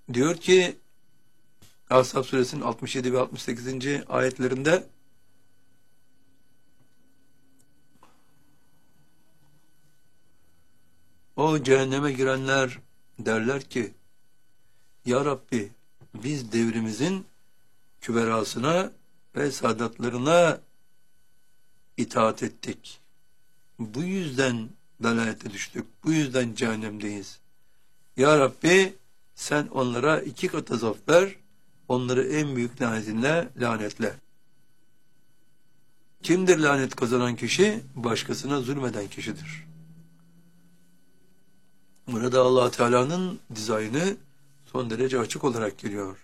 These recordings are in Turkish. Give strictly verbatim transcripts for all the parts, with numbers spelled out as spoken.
Diyor ki Ahzab suresinin altmış yedi ve altmış sekizinci ayetlerinde o cehenneme girenler derler ki Ya Rabbi biz devrimizin küberasına ve sadatlarına itaat ettik. Bu yüzden dalalete düştük. Bu yüzden cehennemdeyiz. Ya Rabbi sen onlara iki kat azap ver, onları en büyük lanetinle lanetle. Kimdir lanet kazanan kişi? Başkasına zulmeden kişidir. Burada Allah Teala'nın dizaynı son derece açık olarak geliyor.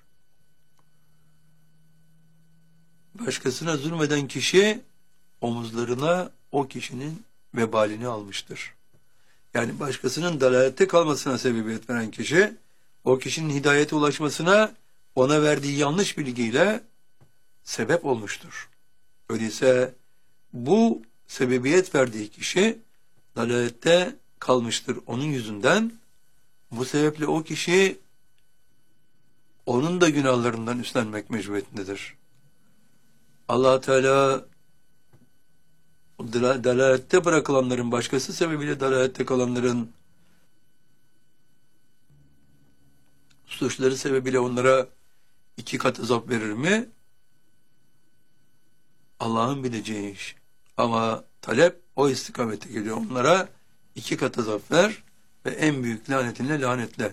Başkasına zulmeden kişi omuzlarına o kişinin vebalini almıştır. Yani başkasının dalalette kalmasına sebebiyet veren kişi, o kişinin hidayete ulaşmasına ona verdiği yanlış bilgiyle sebep olmuştur. Öyleyse bu sebebiyet verdiği kişi dalalette kalmıştır onun yüzünden. Bu sebeple o kişi onun da günahlarından üstlenmek mecburiyetindedir. Allah Teala dalalette bırakılanların, başkası sebebiyle dalalette kalanların suçları sebebiyle onlara iki kat azap verir mi? Allah'ın bileceği iş. Ama talep o istikamete geliyor. Onlara iki kat azap ver ve en büyük lanetinle lanetle.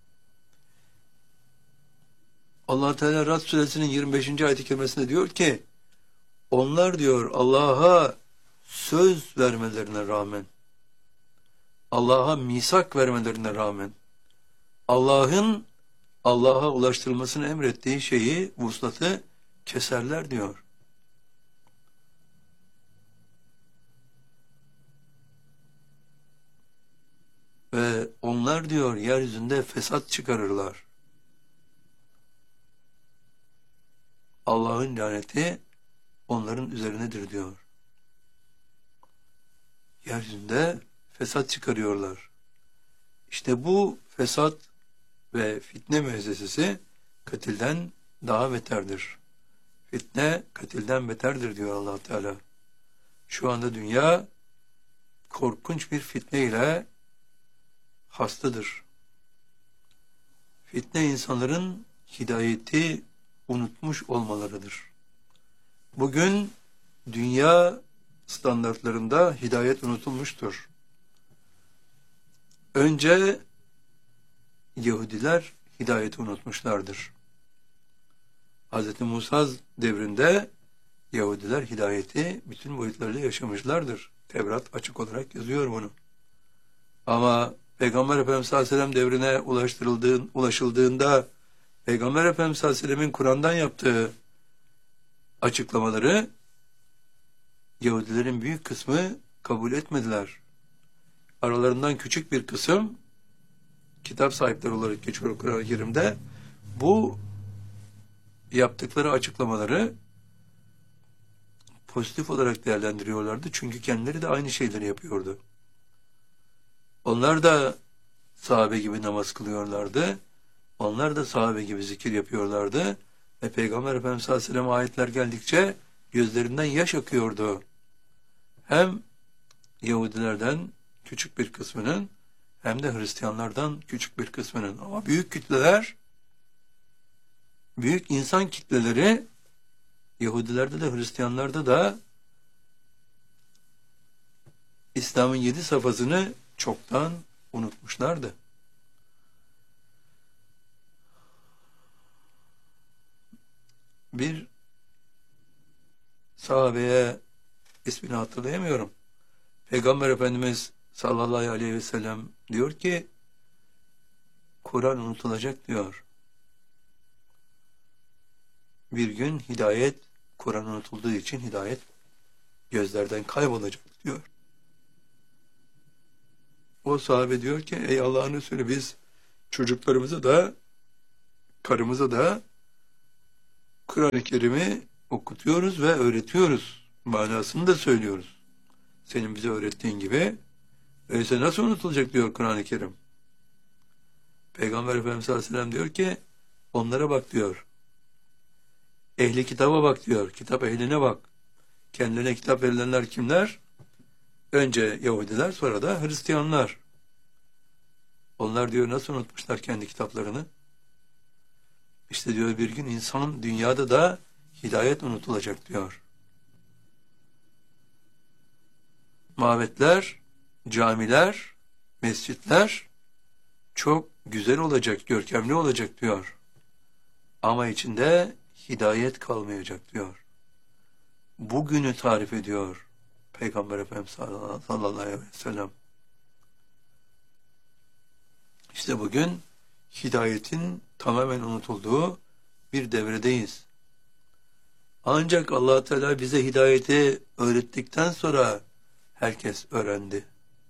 Allah Teala Rad suresinin yirmi beşinci ayet-i kerimesinde diyor ki onlar diyor Allah'a söz vermelerine rağmen, Allah'a misak vermelerine rağmen, Allah'ın Allah'a ulaştırılmasını emrettiği şeyi, vuslatı keserler diyor. Ve onlar diyor yeryüzünde fesat çıkarırlar. Allah'ın laneti onların üzerinedir diyor. Yeryüzünde fesat çıkarıyorlar. İşte bu fesat ve fitne müessesesi katilden daha beterdir. Fitne katilden beterdir diyor Allah Teala. Şu anda dünya korkunç bir fitne ile hastadır. Fitne insanların hidayeti unutmuş olmalarıdır. Bugün dünya standartlarında hidayet unutulmuştur. Önce Yahudiler hidayeti unutmuşlardır. Hz. Musa devrinde Yahudiler hidayeti bütün boyutlarıyla yaşamışlardır. Tevrat açık olarak yazıyor bunu. Ama Peygamber Efendimiz sallallahu aleyhi ve sellem devrine ulaştırıldığın, ulaşıldığında Peygamber Efendimiz sallallahu aleyhi ve sellemin Kur'an'dan yaptığı açıklamaları Yahudilerin büyük kısmı kabul etmediler. Aralarından küçük bir kısım kitap sahipleri olarak geçiyor Kur'an-ı Kerim'de. Bu yaptıkları açıklamaları pozitif olarak değerlendiriyorlardı. Çünkü kendileri de aynı şeyleri yapıyordu. Onlar da sahabe gibi namaz kılıyorlardı. Onlar da sahabe gibi zikir yapıyorlardı. Ve Peygamber Efendimiz sallallahu aleyhi ve sellem ayetler geldikçe gözlerinden yaş akıyordu. Hem Yahudilerden küçük bir kısmının hem de Hristiyanlardan küçük bir kısmının. Ama büyük kitleler, büyük insan kitleleri Yahudilerde de Hristiyanlarda da İslam'ın yedi safhasını çoktan unutmuşlardı. Bir sahabeye ismini hatırlayamıyorum. Peygamber Efendimiz sallallahu aleyhi ve sellem diyor ki Kur'an unutulacak diyor. Bir gün hidayet, Kur'an unutulduğu için hidayet gözlerden kaybolacak diyor. O sahabe diyor ki ey Allah'ın Resulü biz çocuklarımıza da karımıza da Kur'an-ı Kerim'i okutuyoruz ve öğretiyoruz. Manasını da söylüyoruz. Senin bize öğrettiğin gibi. Öyleyse nasıl unutulacak diyor Kur'an-ı Kerim. Peygamber Efendimiz sallallahu aleyhi ve sellem diyor ki Onlara bak diyor. Ehli kitaba bak diyor. Kitap ehline bak. Kendilerine kitap verilenler kimler? Önce Yahudiler, sonra da Hristiyanlar. Onlar diyor nasıl unutmuşlar kendi kitaplarını? İşte diyor bir gün insan dünyada da hidayet unutulacak diyor. Mabetler, camiler, mescitler çok güzel olacak, görkemli olacak diyor. Ama içinde hidayet kalmayacak diyor. Bugünü tarif ediyor Peygamber Efendimiz sallallahu aleyhi ve sellem. İşte bugün hidayetin tamamen unutulduğu bir devredeyiz. Ancak Allah Teala bize hidayeti öğrettikten sonra herkes öğrendi.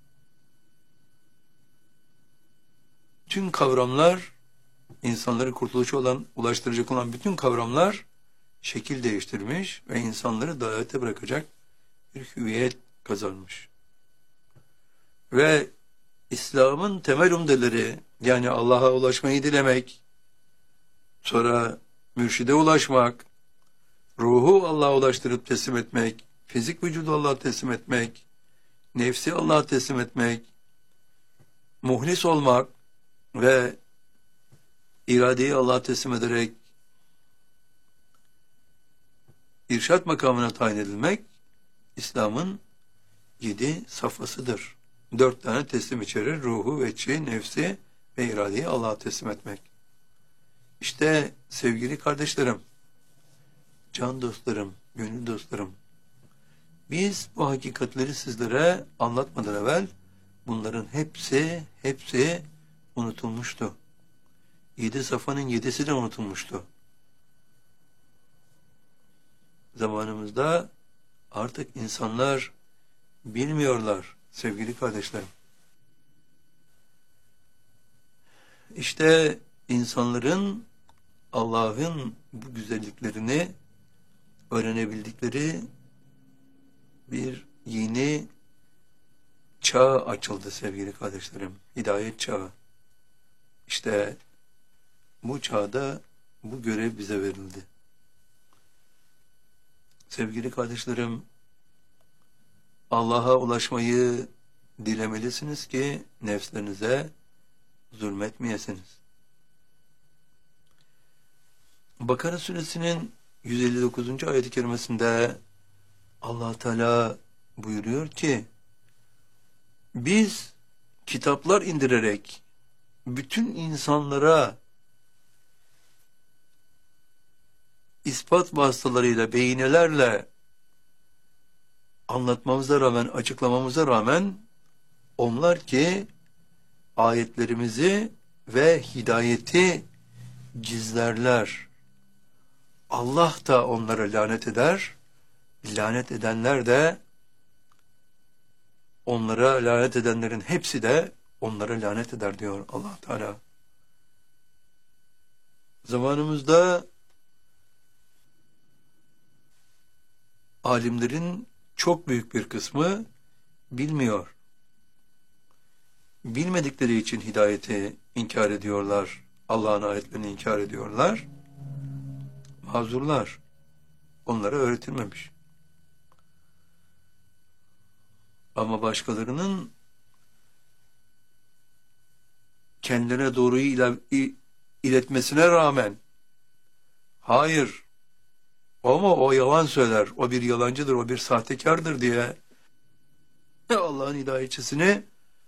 Tüm kavramlar, insanları kurtuluşa olan, ulaştıracak olan bütün kavramlar şekil değiştirmiş ve insanları dalalete bırakacak bir hüviyet kazanmış. Ve İslam'ın temel umdeleri, yani Allah'a ulaşmayı dilemek, sonra mürşide ulaşmak, ruhu Allah'a ulaştırıp teslim etmek, fizik vücudu Allah'a teslim etmek, nefsi Allah'a teslim etmek, muhlis olmak ve iradeyi Allah'a teslim ederek irşat makamına tayin edilmek, İslam'ın yedi safhasıdır. Dört tane teslim içerir. Ruhu, vecci, nefsi ve iradeyi Allah'a teslim etmek. İşte sevgili kardeşlerim, can dostlarım, gönül dostlarım, biz bu hakikatleri sizlere anlatmadan evvel bunların hepsi, hepsi unutulmuştu. Yedi safhanın yedisi de unutulmuştu. Zamanımızda artık insanlar bilmiyorlar sevgili kardeşlerim. İşte insanların Allah'ın bu güzelliklerini öğrenebildikleri bir yeni çağ açıldı sevgili kardeşlerim. Hidayet çağı. İşte bu çağda bu görev bize verildi. Sevgili kardeşlerim, Allah'a ulaşmayı dilemelisiniz ki nefslerinize zulmetmeyesiniz. Bakara suresinin yüz elli dokuzuncu ayet-i kerimesinde Allah Teala buyuruyor ki, biz kitaplar indirerek bütün insanlara ispat vasıtalarıyla, beyinelerle anlatmamıza rağmen, açıklamamıza rağmen onlar ki ayetlerimizi ve hidayeti gizlerler. Allah da onlara lanet eder. Lanet edenler de onlara lanet edenlerin hepsi de onlara lanet eder diyor Allah Teala. Zamanımızda alimlerin çok büyük bir kısmı bilmiyor. Bilmedikleri için hidayeti inkar ediyorlar. Allah'ın ayetlerini inkar ediyorlar. Mazurlar. Onlara öğretilmemiş. Ama başkalarının kendilerine doğruyu il iletmesine rağmen hayır, ama o yalan söyler, o bir yalancıdır, o bir sahtekardır diye Allah'ın hidayetçisini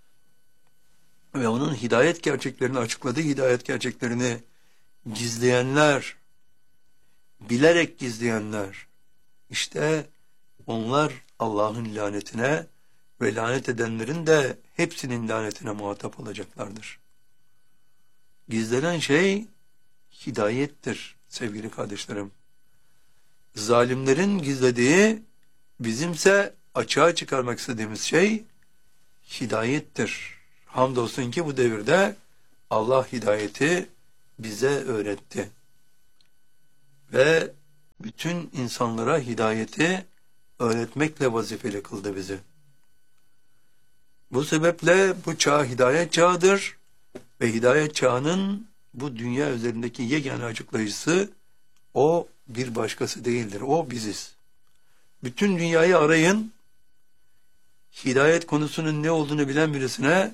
ve onun hidayet gerçeklerini açıkladığı hidayet gerçeklerini gizleyenler, bilerek gizleyenler, işte onlar Allah'ın lanetine ve lanet edenlerin de hepsinin lanetine muhatap olacaklardır. Gizlenen şey hidayettir sevgili kardeşlerim. Zalimlerin gizlediği, bizimse açığa çıkarmak istediğimiz şey hidayettir. Hamdolsun ki bu devirde Allah hidayeti bize öğretti. Ve bütün insanlara hidayeti öğretmekle vazifeli kıldı bizi. Bu sebeple bu çağ hidayet çağıdır ve hidayet çağının bu dünya üzerindeki yegane açıklayıcısı o, bir başkası değildir. O biziz. Bütün dünyayı arayın, hidayet konusunun ne olduğunu bilen birisine,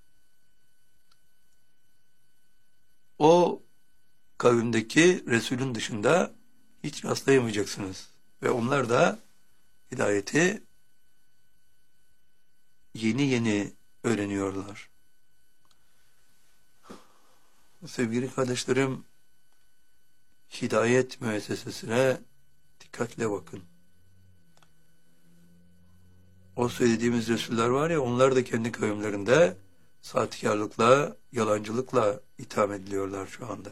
o kavimdeki Resulün dışında hiç rastlayamayacaksınız. Ve onlar da hidayeti yeni yeni öğreniyorlar. Sevgili kardeşlerim, hidayet müessesesine dikkatle bakın. O söylediğimiz Resuller var ya, onlar da kendi kavimlerinde sahtekarlıkla, yalancılıkla itham ediliyorlar şu anda.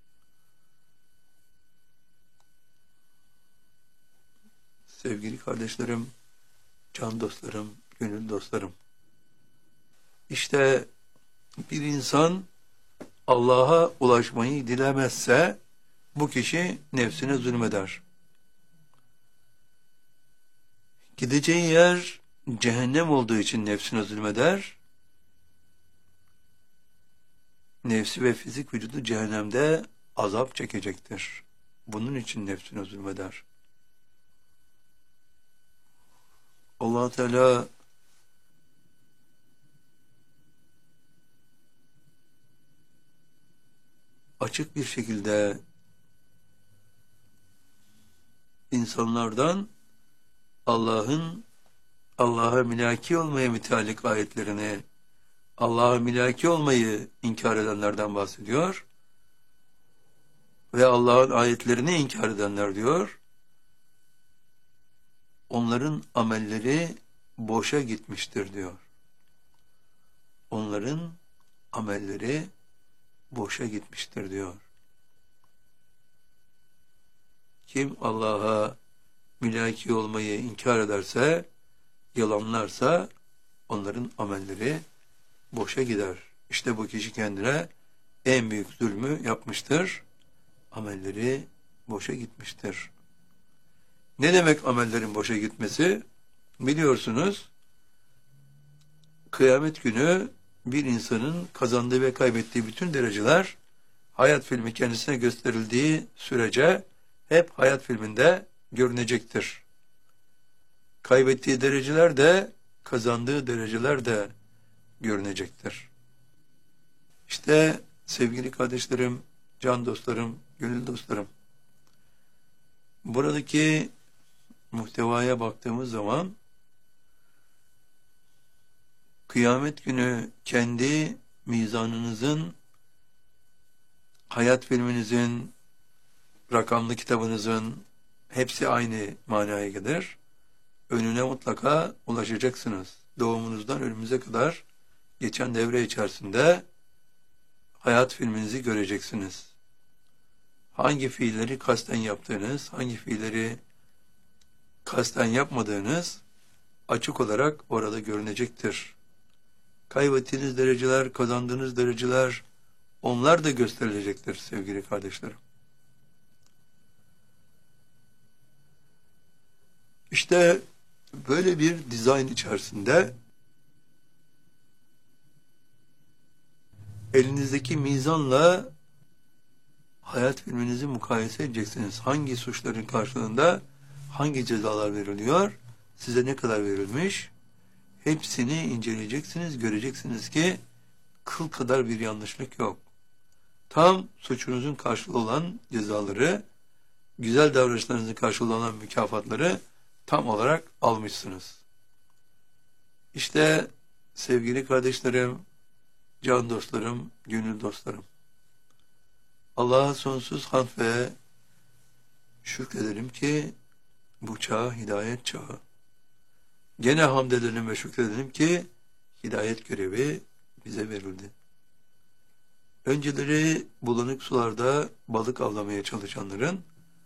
Sevgili kardeşlerim, can dostlarım, gönül dostlarım. İşte bir insan Allah'a ulaşmayı dilemezse bu kişi nefsine zulmeder. Gideceği yer cehennem olduğu için nefsine zulmeder. Nefsi ve fizik vücudu cehennemde azap çekecektir. Bunun için nefsine zulmeder. Allah Teala açık bir şekilde insanlardan Allah'ın Allah'a mülaki olmaya müteallik ayetlerini, Allah'a mülaki olmayı inkar edenlerden bahsediyor ve Allah'ın ayetlerini inkar edenler diyor, onların amelleri boşa gitmiştir diyor. Onların amelleri boşa gitmiştir diyor. Kim Allah'a mülaki olmayı inkar ederse, yalanlarsa onların amelleri boşa gider. İşte bu kişi kendine en büyük zulmü yapmıştır. Amelleri boşa gitmiştir. Ne demek amellerin boşa gitmesi? Biliyorsunuz, kıyamet günü bir insanın kazandığı ve kaybettiği bütün dereceler hayat filmi kendisine gösterildiği sürece hep hayat filminde görünecektir. Kaybettiği dereceler de kazandığı dereceler de görünecektir. İşte sevgili kardeşlerim, can dostlarım, gönül dostlarım, buradaki muhtevaya baktığımız zaman kıyamet günü kendi mizanınızın, hayat filminizin, rakamlı kitabınızın hepsi aynı manaya gelir. Önüne mutlaka ulaşacaksınız. Doğumunuzdan ölümünüze kadar geçen devre içerisinde hayat filminizi göreceksiniz. Hangi fiilleri kasten yaptığınız, hangi fiilleri kasten yapmadığınız açık olarak orada görünecektir. Kaybettiğiniz dereceler, kazandığınız dereceler, onlar da gösterilecektir sevgili kardeşlerim. İşte böyle bir dizayn içerisinde elinizdeki mizanla hayat filminizi mukayese edeceksiniz. Hangi suçların karşılığında hangi cezalar veriliyor, size ne kadar verilmiş, hepsini inceleyeceksiniz, göreceksiniz ki kıl kadar bir yanlışlık yok. Tam suçunuzun karşılığı olan cezaları, güzel davranışlarınızın karşılığı olan mükafatları tam olarak almışsınız. İşte sevgili kardeşlerim, can dostlarım, gönül dostlarım, Allah'a sonsuz hamd ve şükrederim ki bu çağ hidayet çağı. Gene hamd edelim ve şükredelim ki hidayet görevi bize verildi. Önceleri bulanık sularda balık avlamaya çalışanların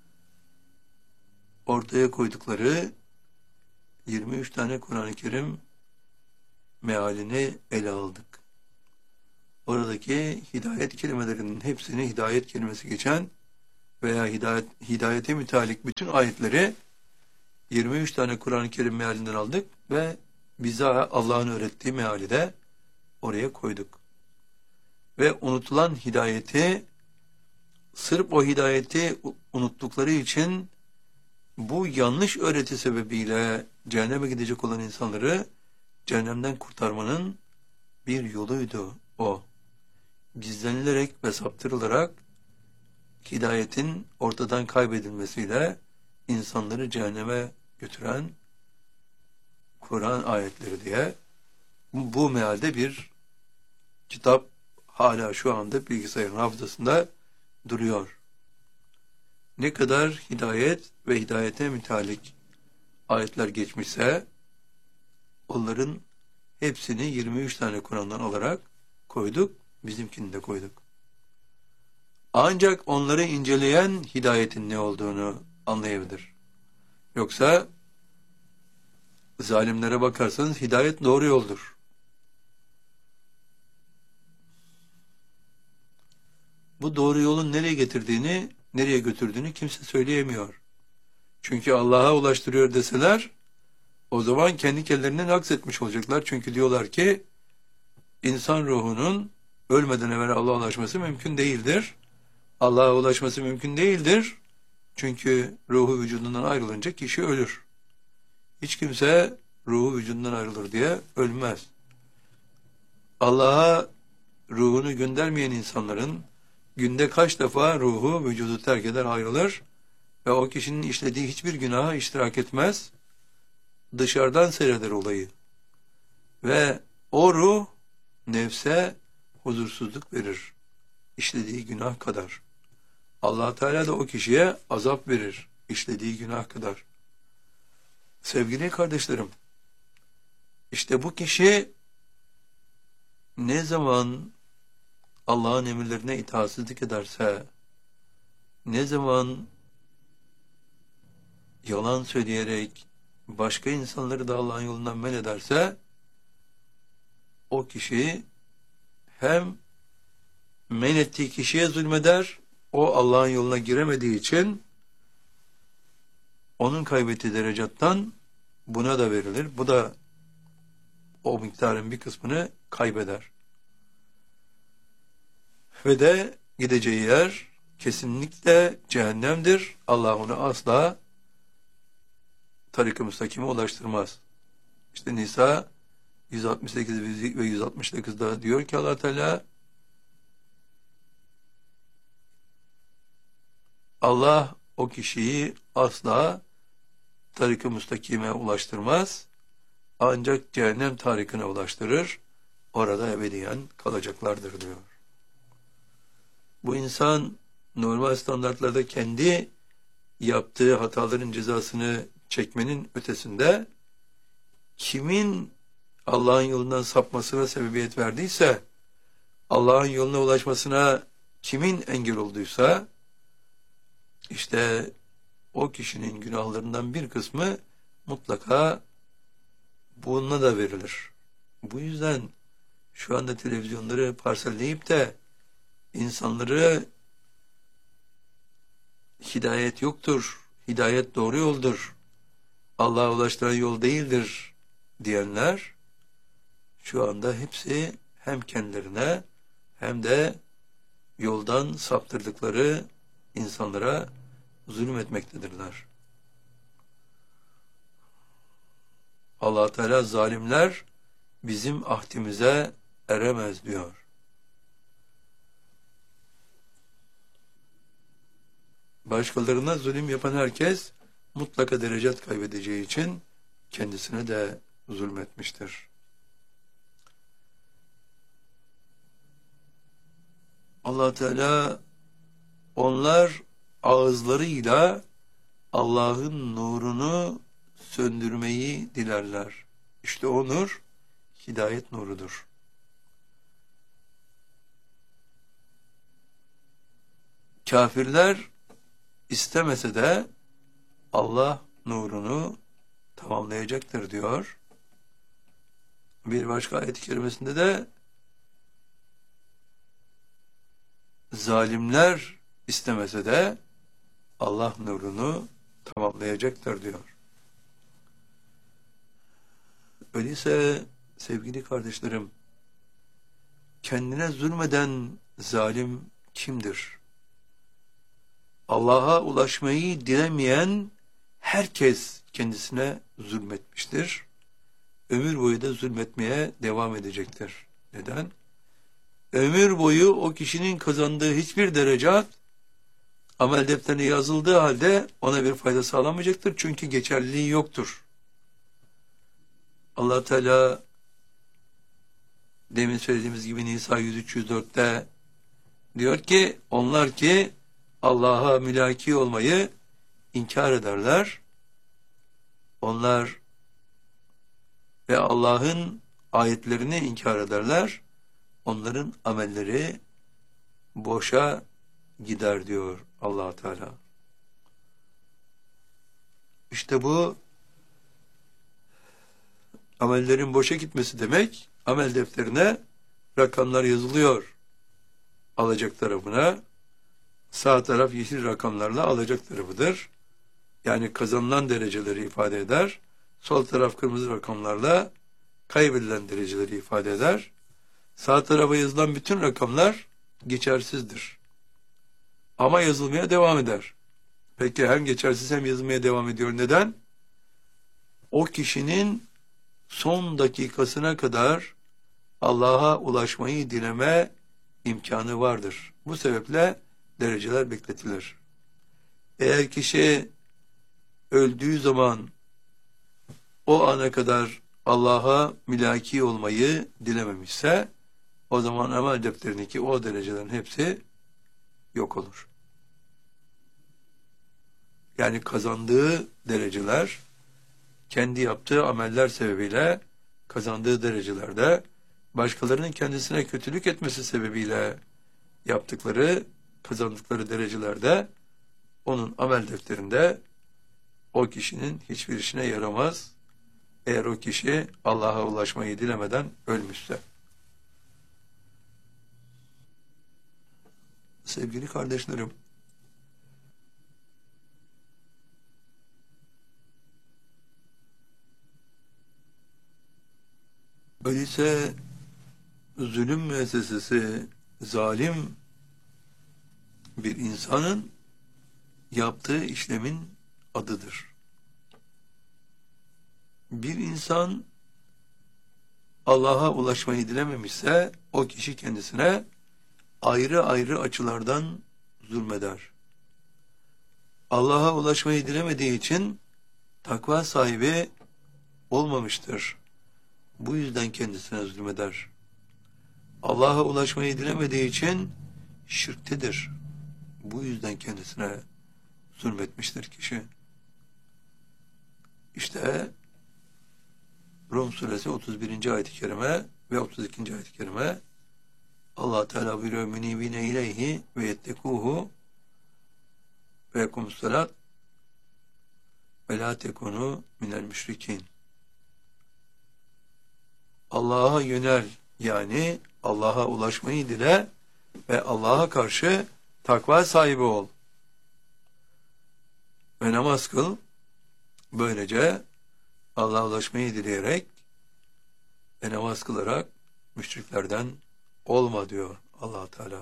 ortaya koydukları yirmi üç tane Kur'an-ı Kerim mealini ele aldık. Oradaki hidayet kelimelerinin hepsini, hidayet kelimesi geçen veya hidayet, hidayete müteallik bütün ayetleri yirmi üç tane Kur'an-ı Kerim mealinden aldık ve bize Allah'ın öğrettiği meali de oraya koyduk. ve unutulan hidayeti, sırf o hidayeti unuttukları için bu yanlış öğreti sebebiyle cehenneme gidecek olan insanları cehennemden kurtarmanın bir yoluydu o. Gizlenilerek ve saptırılarak hidayetin ortadan kaybedilmesiyle insanları cehenneme götüren Kur'an ayetleri diye bu mealde bir kitap hala şu anda bilgisayarın hafızasında duruyor. Ne kadar hidayet ve hidayete mütalik ayetler geçmişse onların hepsini yirmi üç tane Kur'an'dan alarak koyduk, bizimkini de koyduk. Ancak onları inceleyen hidayetin ne olduğunu anlayabilir. Yoksa zalimlere bakarsanız hidayet doğru yoldur. Bu doğru yolun nereye getirdiğini, nereye götürdüğünü kimse söyleyemiyor. Çünkü Allah'a ulaştırıyor deseler, o zaman kendi kendilerine naksetmiş olacaklar. Çünkü diyorlar ki, insan ruhunun ölmeden evvel Allah'a ulaşması mümkün değildir. Allah'a ulaşması mümkün değildir. Çünkü ruhu vücudundan ayrılınca kişi ölür. Hiç kimse ruhu vücudundan ayrılır diye ölmez. Allah'a ruhunu göndermeyen insanların günde kaç defa ruhu vücudu terk eder, ayrılır ve o kişinin işlediği hiçbir günaha iştirak etmez. Dışarıdan seyreder olayı. Ve o ruh nefse huzursuzluk verir. İşlediği günah kadar. Allah Teala da o kişiye azap verir. İşlediği günah kadar. Sevgili kardeşlerim, işte bu kişi ne zaman Allah'ın emirlerine itaatsizlik ederse, ne zaman yalan söyleyerek başka insanları da Allah'ın yolundan men ederse, o kişi hem men ettiği kişiye zulmeder, o Allah'ın yoluna giremediği için onun kaybettiği derecattan buna da verilir. Bu da o miktarın bir kısmını kaybeder. Ve de gideceği yer kesinlikle cehennemdir. Allah onu asla tarik-ı müstakime ulaştırmaz. İşte Nisa yüz altmış sekiz ve yüz altmış dokuzda diyor ki Allah Teala, Allah o kişiyi asla tarik-ı müstakime ulaştırmaz. Ancak cehennem tarikine ulaştırır. Orada ebediyen kalacaklardır diyor. Bu insan normal standartlarda kendi yaptığı hataların cezasını çekmenin ötesinde kimin Allah'ın yolundan sapmasına sebebiyet verdiyse, Allah'ın yoluna ulaşmasına kimin engel olduysa, işte o kişinin günahlarından bir kısmı mutlaka bununla da verilir. Bu yüzden şu anda televizyonları parselleyip de insanları hidayet yoktur, hidayet doğru yoldur, Allah'a ulaştıran yol değildir diyenler şu anda hepsi hem kendilerine hem de yoldan saptırdıkları insanlara zulmetmektedirler. Allah Teala zalimler bizim ahdimize eremez diyor. Başkalarına zulüm yapan herkes mutlaka derecat kaybedeceği için kendisine de zulmetmiştir. Allah Teala onlar ağızlarıyla Allah'ın nurunu söndürmeyi dilerler. İşte o nur hidayet nurudur. Kafirler istemese de Allah nurunu tamamlayacaktır diyor. Bir başka ayet-i kerimesinde de zalimler istemese de Allah nurunu tamamlayacaktır diyor. Öyleyse sevgili kardeşlerim, kendine zulmeden zalim kimdir? Allah'a ulaşmayı dilemeyen herkes kendisine zulmetmiştir. Ömür boyu da zulmetmeye devam edecektir. Neden? Ömür boyu o kişinin kazandığı hiçbir derecat amel defterine yazıldığı halde ona bir fayda sağlamayacaktır. Çünkü geçerliliği yoktur. Allah Teala demin söylediğimiz gibi Nisa yüz üç yüz dörtte diyor ki onlar ki Allah'a mülaki olmayı inkar ederler. Onlar ve Allah'ın ayetlerini inkar ederler. Onların amelleri boşa gider diyor Allah Teala. İşte bu amellerin boşa gitmesi demek, amel defterine rakamlar yazılıyor alacak tarafına. Sağ taraf yeşil rakamlarla alacak tarafıdır. Yani kazanılan dereceleri ifade eder. Sol taraf kırmızı rakamlarla kaybedilen dereceleri ifade eder. Sağ tarafa yazılan bütün rakamlar geçersizdir. Ama yazılmaya devam eder. Peki hem geçersiz hem yazılmaya devam ediyor. Neden? O kişinin son dakikasına kadar Allah'a ulaşmayı dileme imkanı vardır. Bu sebeple dereceler bekletilir. Eğer kişi öldüğü zaman o ana kadar Allah'a mülaki olmayı dilememişse o zaman amel defterindeki o derecelerin hepsi yok olur. Yani kazandığı dereceler kendi yaptığı ameller sebebiyle kazandığı derecelerde başkalarının kendisine kötülük etmesi sebebiyle yaptıkları, kazandıkları derecelerde onun amel defterinde o kişinin hiçbir işine yaramaz. Eğer o kişi Allah'a ulaşmayı dilemeden ölmüşse. Sevgili kardeşlerim, öyleyse zulüm müessesesi zalim bir insanın yaptığı işlemin adıdır. Bir insan Allah'a ulaşmayı dilememişse o kişi kendisine ayrı ayrı açılardan zulmeder. Allah'a ulaşmayı dilemediği için takva sahibi olmamıştır. Bu yüzden kendisine zulmeder. Allah'a ulaşmayı dilemediği için şirktedir. Bu yüzden kendisine zulmetmiştir kişi. İşte Rum suresi otuz birinci ayet-i kerime ve otuz ikinci ayet-i kerime Allah Teala buyuruyor münibine ileyhi ve yettekuhu ve yekumussalat ve la tekunu minel müşrikin. Allah'a yönel, yani Allah'a ulaşmayı dile ve Allah'a karşı takva sahibi ol. Ve namaz kıl. Böylece Allah'a ulaşmayı dileyerek ve namaz kılarak müşriklerden olma diyor Allah Teala.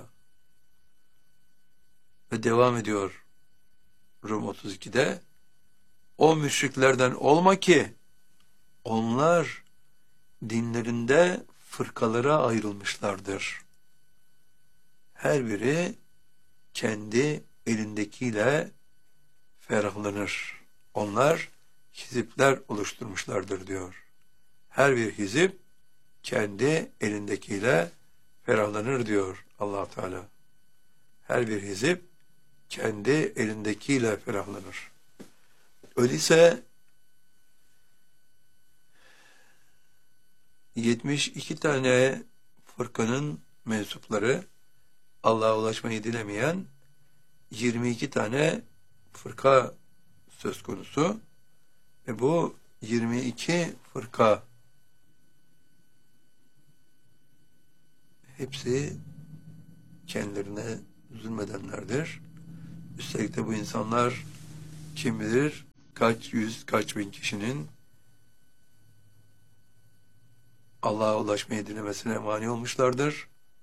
Ve devam ediyor Rum otuz ikide. O müşriklerden olma ki onlar dinlerinde fırkalara ayrılmışlardır. Her biri kendi elindekiyle ferahlanır. Onlar hizipler oluşturmuşlardır diyor. Her bir hizip kendi elindekiyle ferahlanır diyor Allah Teala. Her bir hizip kendi elindekiyle ferahlanır. Öyleyse yetmiş iki tane fırkanın mensupları, Allah'a ulaşmayı dilemeyen yirmi iki tane fırka söz konusu ve bu yirmi iki fırka hepsi kendilerine zulmedenlerdir. Üstelik de bu insanlar kim bilir kaç yüz, kaç bin kişinin Allah'a ulaşmayı dilemesine mani olmuşlardır.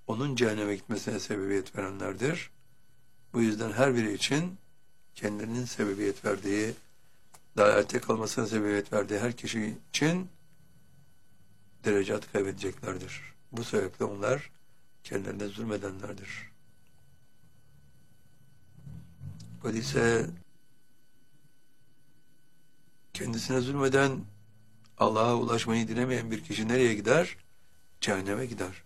onun cehenneme gitmesine sebebiyet verenlerdir. Bu yüzden her biri için kendinin sebebiyet verdiği, dalalette kalmasına sebebiyet verdiği her kişi için derecat kaybedeceklerdir. Bu sebeple onlar kendilerine zulmedenlerdir. Öyleyse kendisine zulmeden, Allah'a ulaşmayı dilemeyen bir kişi nereye gider? Cehenneme gider.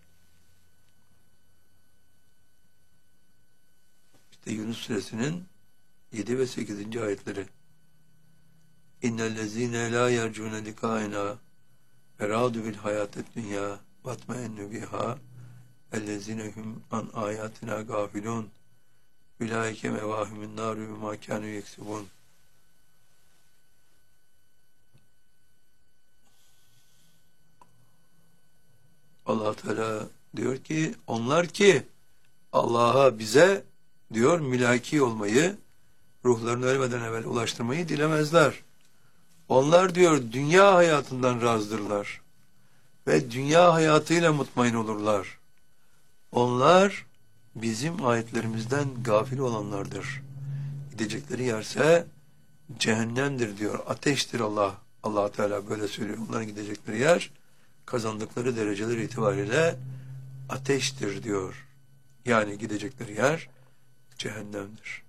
İşte Yunus Suresinin yedi ve sekizinci ayetleri. İnnellezîne lâ yercûne likâinâ ve râdû bil hayâted dünyâ vatmaennû bihâ ellezîne hum an âyâtinâ gâfilûn ulaike mevâhumün nâru bimâ kânû yeksibûn. Allah Teala diyor ki, onlar ki Allah'a, bize diyor mülaki olmayı, ruhlarını ölmeden evvel ulaştırmayı dilemezler. Onlar diyor dünya hayatından razdırlar ve dünya hayatıyla mutmain olurlar. Onlar bizim ayetlerimizden gafil olanlardır. Gidecekleri yerse cehennemdir diyor, ateştir Allah. Allah Teala böyle söylüyor. Onların gidecekleri yer kazandıkları dereceler itibariyle ateştir diyor. Yani gidecekleri yer cehennemdir.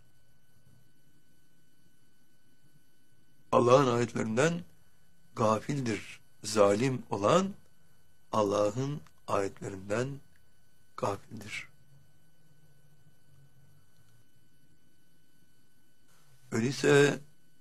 Allah'ın ayetlerinden gafildir. Zalim olan Allah'ın ayetlerinden gafildir. Öyleyse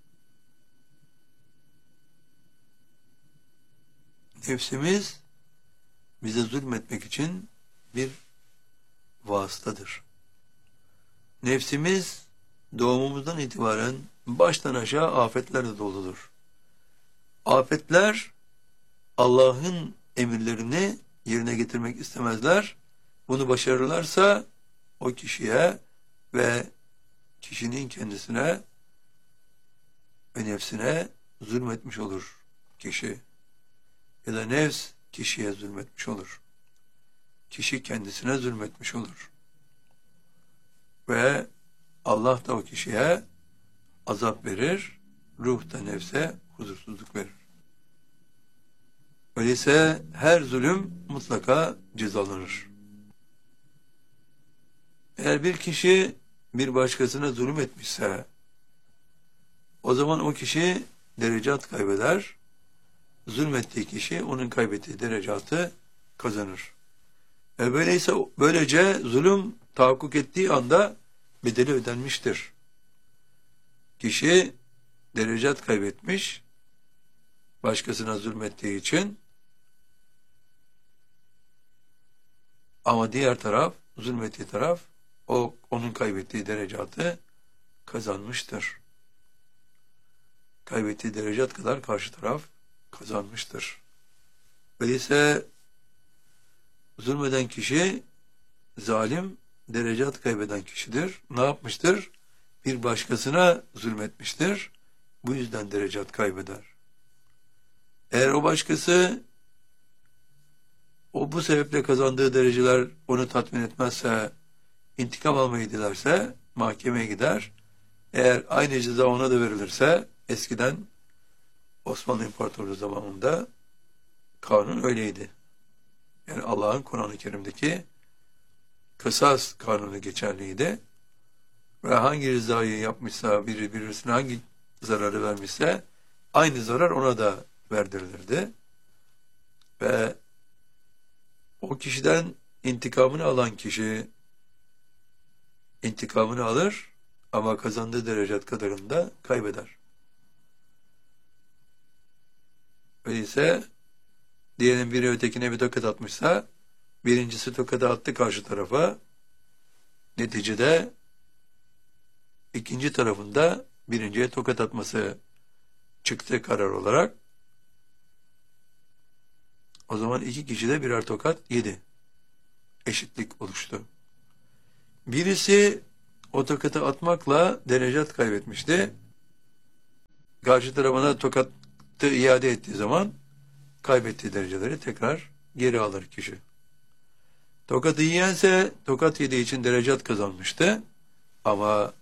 nefsimiz bize zulmetmek için bir vasıtadır. Nefsimiz doğumumuzdan itibaren baştan aşağı afetlerle doludur. Afetler Allah'ın emirlerini yerine getirmek istemezler. Bunu başarırlarsa o kişiye ve kişinin kendisine ve nefsine zulmetmiş olur kişi. Ya da nefs kişiye zulmetmiş olur. Kişi kendisine zulmetmiş olur. Ve Allah da o kişiye azap verir, ruh da nefse huzursuzluk verir. Öyleyse her zulüm mutlaka cezalanır. Eğer bir kişi bir başkasına zulüm etmişse, o zaman o kişi derecat kaybeder, zulmettiği kişi onun kaybettiği derecatı kazanır. E böyleyse, böylece zulüm tahakkuk ettiği anda bedeli ödenmiştir. Kişi derecat kaybetmiş, başkasına zulmettiği için, ama diğer taraf, zulmettiği taraf, o onun kaybettiği derecatı kazanmıştır. Kaybettiği derecat kadar karşı taraf kazanmıştır. Öyleyse zulmeden kişi zalim, derecat kaybeden kişidir. Ne yapmıştır? Bir başkasına zulmetmiştir. Bu yüzden derecat kaybeder. Eğer o başkası o bu sebeple kazandığı dereceler onu tatmin etmezse, intikam almayı dilerse mahkemeye gider. Eğer aynı ceza ona da verilirse, eskiden Osmanlı İmparatorluğu zamanında kanun öyleydi. Yani Allah'ın Kur'an-ı Kerim'deki kısas kanunu geçerliydi. Ve hangi rızayı yapmışsa, biri birisine hangi zararı vermişse, aynı zarar ona da verdirilirdi. Ve o kişiden intikamını alan kişi intikamını alır ama kazandığı derecat kadarını da kaybeder. Öyleyse diyelim biri ötekine bir tokat atmışsa, birincisi tokatı attı karşı tarafa, neticede ikinci tarafında birinciye tokat atması çıktı karar olarak. O zaman iki kişi de birer tokat yedi. Eşitlik oluştu. Birisi o tokatı atmakla derecat kaybetmişti. Karşı tarafına tokatı iade ettiği zaman kaybettiği dereceleri tekrar geri alır kişi. Tokatı yiyense tokat yediği için derecat kazanmıştı. Ama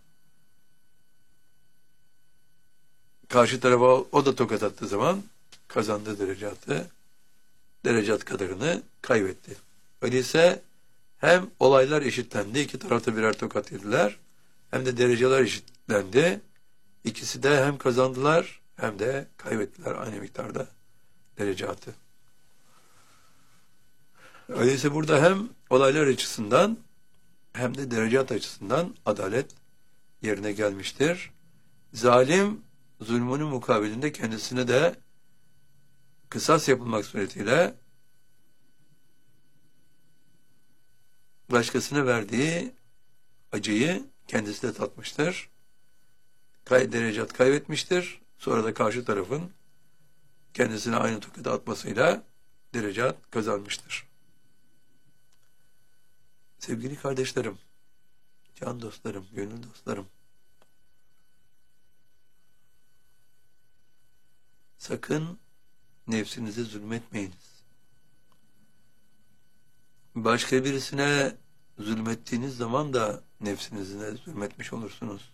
karşı tarafa o da tokat attığı zaman kazandığı derecatı, derecat kadarını kaybetti. Öyleyse hem olaylar eşitlendi, iki tarafta birer tokat yediler, hem de dereceler eşitlendi. İkisi de hem kazandılar hem de kaybettiler aynı miktarda derecatı. Öyleyse burada hem olaylar açısından hem de derecat açısından adalet yerine gelmiştir. Zalim zulmünün mukabilinde kendisine de kısas yapılmak suretiyle başkasına verdiği acıyı kendisi de tatmıştır. Kay, derecat kaybetmiştir. Sonra da karşı tarafın kendisine aynı tokadı atmasıyla derecat kazanmıştır. Sevgili kardeşlerim, can dostlarım, gönül dostlarım, sakın nefsinize zulmetmeyiniz. Başka birisine zulmettiğiniz zaman da nefsinize zulmetmiş olursunuz.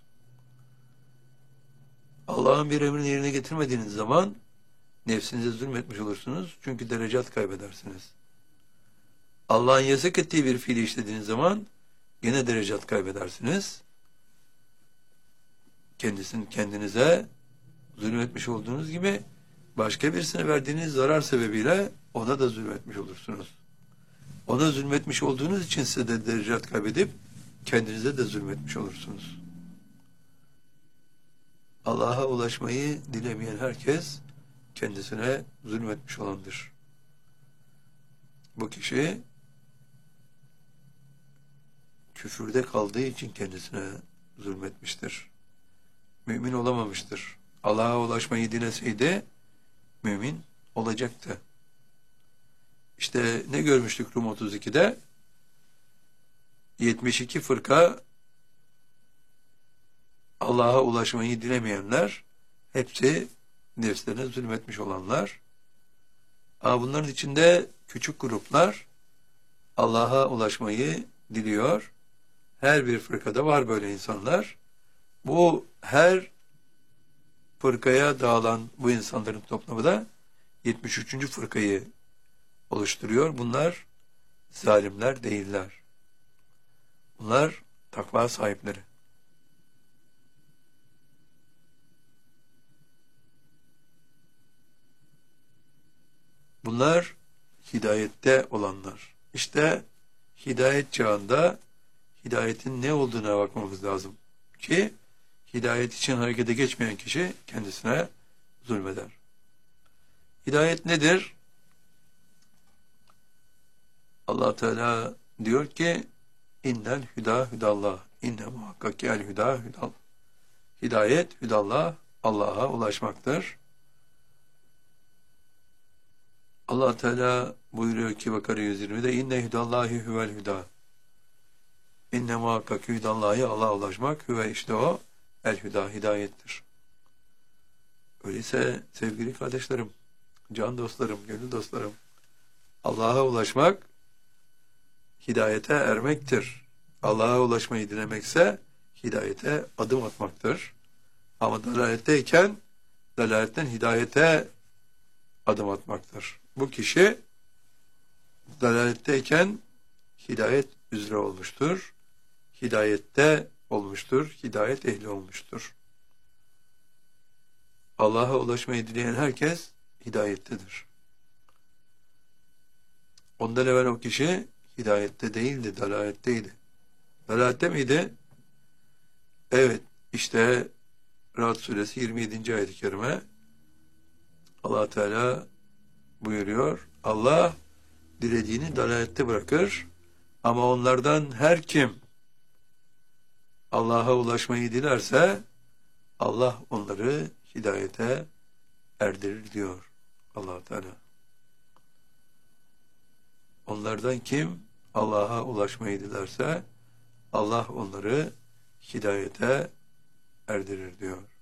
Allah'ın bir emrini yerine getirmediğiniz zaman nefsinize zulmetmiş olursunuz. Çünkü derecat kaybedersiniz. Allah'ın yasak ettiği bir fiili işlediğiniz zaman yine derecat kaybedersiniz. Kendisini kendinize zulmetmiş olduğunuz gibi başka birisine verdiğiniz zarar sebebiyle ona da zulmetmiş olursunuz. Ona zulmetmiş olduğunuz için size de derecat kaybedip kendinize de zulmetmiş olursunuz. Allah'a ulaşmayı dilemeyen herkes kendisine zulmetmiş olandır. Bu kişi küfürde kaldığı için kendisine zulmetmiştir. Mümin olamamıştır. Allah'a ulaşmayı dileseydi mümin olacaktı. İşte ne görmüştük Rum otuz ikide? yetmiş iki fırka Allah'a ulaşmayı dilemeyenler, hepsi nefslerine zulmetmiş olanlar. Ama bunların içinde küçük gruplar Allah'a ulaşmayı diliyor. Her bir fırkada var böyle insanlar. Bu her fırkaya dağılan bu insanların toplamı da yetmiş üçüncü fırkayı oluşturuyor. Bunlar zalimler değiller. Bunlar takva sahipleri. Bunlar hidayette olanlar. İşte hidayet çağında hidayetin ne olduğuna bakmamız lazım ki hidayet için harekete geçmeyen kişi kendisine zulmeder. Hidayet nedir? Allah Teala diyor ki innel hüda hüdallah inne muhakkak ki el hüda hüdallah. Hidayet hüdallah, Allah'a ulaşmaktır. Allah Teala buyuruyor ki Bakara yüz yirmide inne hüdallahi huvel hüda. İnne muhakkak hüdallahi Allah'a ulaşmak hüve işte o el hüda hidayettir. Öyleyse sevgili kardeşlerim, can dostlarım, gönül dostlarım, Allah'a ulaşmak hidayete ermektir. Allah'a ulaşmayı dilemekse hidayete adım atmaktır. Ama dalaletteyken dalaletten hidayete adım atmaktır. Bu kişi dalaletteyken hidayet üzere olmuştur. Hidayette olmuştur. Hidayet ehli olmuştur. Allah'a ulaşmayı dileyen herkes hidayettedir. Ondan evvel o kişi hidayette değildi, dalaletteydi. Dalalette miydi? Evet, işte Ra'd suresi yirmi yedinci ayet-i kerime Allah Teala buyuruyor. Allah dilediğini dalalette bırakır ama onlardan her kim Allah'a ulaşmayı dilerse Allah onları hidayete erdirir diyor Allah Teala. Onlardan kim Allah'a ulaşmayı dilerse Allah onları hidayete erdirir diyor.